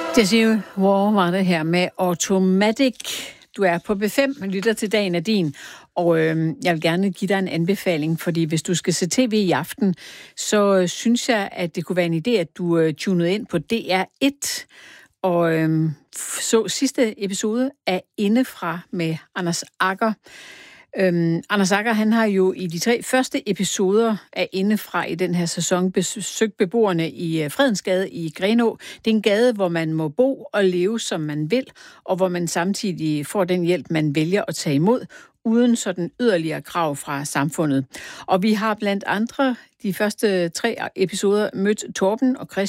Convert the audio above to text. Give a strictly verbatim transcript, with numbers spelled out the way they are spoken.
Jessie War var det her med Automatic. Du er på B fem, lytter til Dagen er din, og øh, jeg vil gerne give dig en anbefaling, fordi hvis du skal se tv i aften, så øh, synes jeg, at det kunne være en idé, at du øh, tunede ind på D R et, og øh, så sidste episode af Indefra med Anders Agger. Øhm, Anders Agger, han har jo i de tre første episoder af Indefra i den her sæson besøgt beboerne i uh, Fredensgade i Grenå. Det er en gade, hvor man må bo og leve, som man vil, og hvor man samtidig får den hjælp, man vælger at tage imod, uden sådan yderligere krav fra samfundet. Og vi har blandt andre de første tre episoder mødt Torben og Christian